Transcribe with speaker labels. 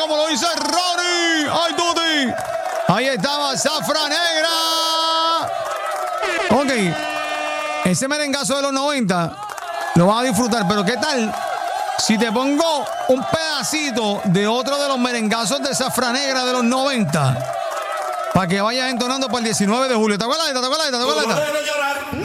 Speaker 1: como lo dice Ronnie. ¡Ay, Tuti! Ahí estaba Zafra Negra. Ok. Ese merengazo de los 90 lo vas a disfrutar, pero ¿qué tal si te pongo un pedacito de otro de los merengazos de Zafra Negra de los 90? Para que vayas entonando para el 19 de julio. ¿Te acuerdas?